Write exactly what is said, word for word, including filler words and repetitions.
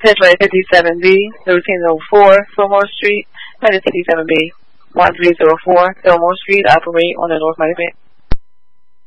Central fifty-seven B, thirteen oh four Fillmore Street, United fifty-seven B, one three zero four Fillmore Street, operate on the North Miami